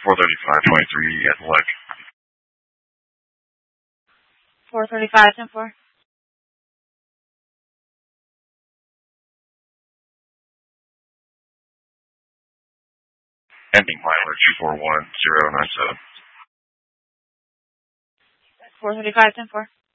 435.3 at Lick. 435, 10-4. Ending mileage 41097. 435, 10-4.